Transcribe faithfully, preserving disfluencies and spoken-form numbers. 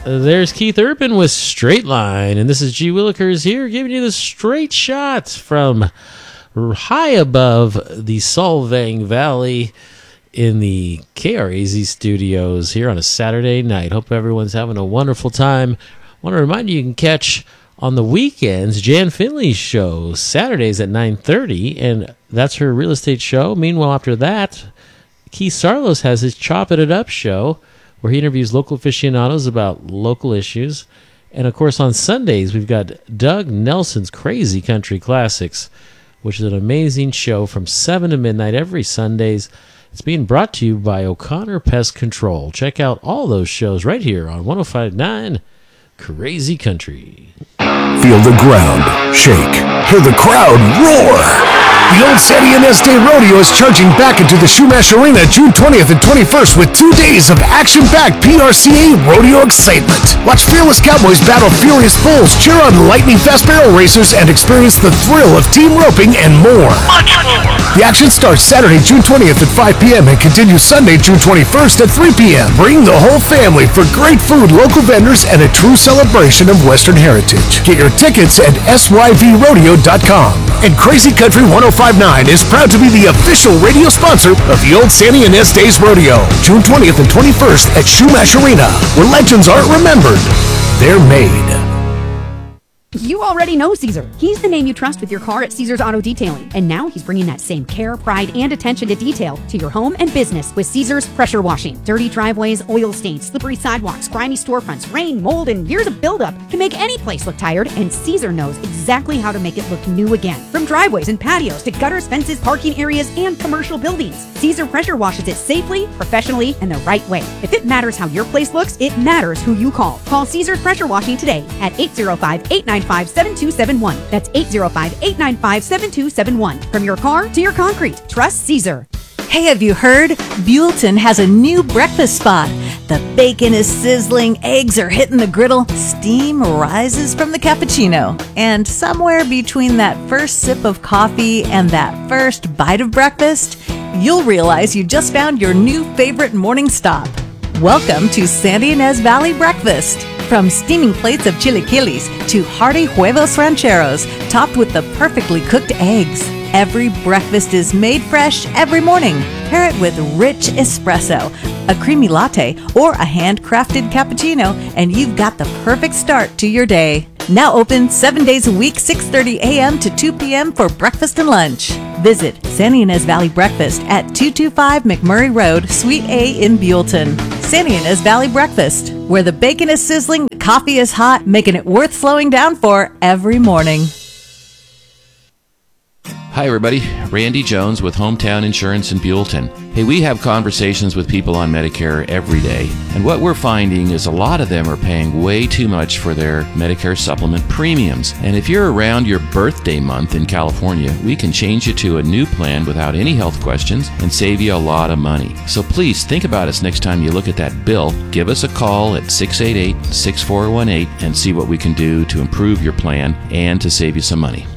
There's Keith Urban with Straight Line, and this is G. Willikers here giving you the straight shot from high above the Solvang Valley in the K R A Z studios here on a Saturday night. Hope everyone's having a wonderful time. I want to remind you, you can catch on the weekends Jan Finley's show, Saturdays at nine thirty, and that's her real estate show. Meanwhile, after that, Keith Sarlos has his Chopping It Up show, where he interviews local aficionados about local issues. And, of course, on Sundays, we've got Doug Nelson's Crazy Country Classics, which is an amazing show from seven to midnight every Sundays. It's being brought to you by O'Connor Pest Control. Check out all those shows right here on one oh five point nine Crazy Country. Feel the ground shake. Hear the crowd roar. The Old San Ynez Day Rodeo is charging back into the Shumash Arena June twentieth and twenty-first with two days of action-packed P R C A rodeo excitement. Watch fearless cowboys battle furious bulls, cheer on lightning-fast barrel racers, and experience the thrill of team roping and more. The action starts Saturday, June twentieth at five p.m. and continues Sunday, June twenty-first at three p.m. Bring the whole family for great food, local vendors, and a true celebration of Western heritage. Get your tickets at S Y V rodeo dot com. And Crazy Country one oh five point nine is proud to be the official radio sponsor of the Old San Ynez Days Rodeo, June twentieth and twenty-first at Shumash Arena, where legends aren't remembered, they're made. You already know Caesar. He's the name you trust with your car at Caesar's Auto Detailing. And now he's bringing that same care, pride, and attention to detail to your home and business with Caesar's Pressure Washing. Dirty driveways, oil stains, slippery sidewalks, grimy storefronts, rain, mold, and years of buildup can make any place look tired, and Caesar knows exactly how to make it look new again. From driveways and patios to gutters, fences, parking areas, and commercial buildings, Caesar Pressure washes it safely, professionally, and the right way. If it matters how your place looks, it matters who you call. Call Caesar's Pressure Washing today at eight oh five, eight nine five, seven two seven one. That's eight oh five, eight nine five, seven two seven one. From your car to your concrete, trust Caesar. Hey, have you heard? Buellton has a new breakfast spot. The bacon is sizzling, eggs are hitting the griddle, steam rises from the cappuccino. And somewhere between that first sip of coffee and that first bite of breakfast, you'll realize you just found your new favorite morning stop. Welcome to San Ynez Valley Breakfast. From steaming plates of chilaquiles to hearty huevos rancheros, topped with the perfectly cooked eggs. Every breakfast is made fresh every morning. Pair it with rich espresso, a creamy latte, or a handcrafted cappuccino, and you've got the perfect start to your day. Now open seven days a week, six thirty a.m. to two p.m. for breakfast and lunch. Visit San Ynez Valley Breakfast at two twenty-five McMurray Road, Suite A in Buellton. San Ynez Valley Breakfast, where the bacon is sizzling, the coffee is hot, making it worth slowing down for every morning. Hi everybody, Randy Jones with Hometown Insurance in Buellton. Hey, we have conversations with people on Medicare every day, and what we're finding is a lot of them are paying way too much for their Medicare supplement premiums. And if you're around your birthday month in California, we can change you to a new plan without any health questions and save you a lot of money. So please think about us next time you look at that bill. Give us a call at six eight eight, six four one eight and see what we can do to improve your plan and to save you some money.